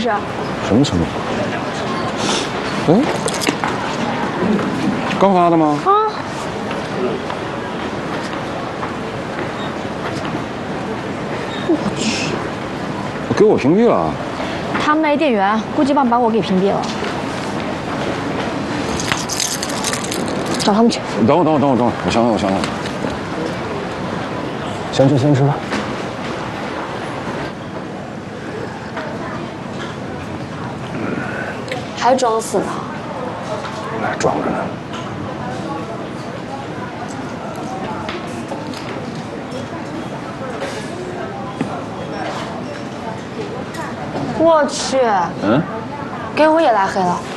是？ 什么成本？哎，刚发的吗？ 啊。我去， 给我屏蔽了。 他们那店员估计把我给屏蔽了。找他们去。 等会，我想想。先吃吧。 还装死呢？ 装着呢。 我去， 嗯， 给我也拉黑了。